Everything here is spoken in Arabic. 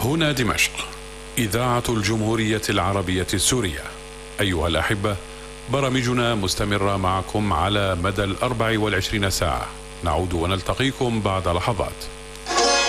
هنا دمشق، إذاعة الجمهورية العربية السورية. أيها الأحبة، برامجنا مستمرة معكم على مدى 24 ساعة. نعود ونلتقيكم بعد لحظات.